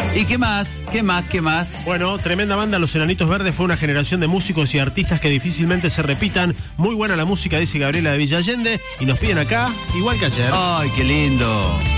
¿Y qué más? ¿Qué más? ¿Qué más? Bueno, tremenda banda, Los Enanitos Verdes fue una generación de músicos y artistas que difícilmente se repitan. Muy buena la música, dice Gabriela de Villa Allende, y nos piden acá, igual que ayer. ¡Ay, qué lindo!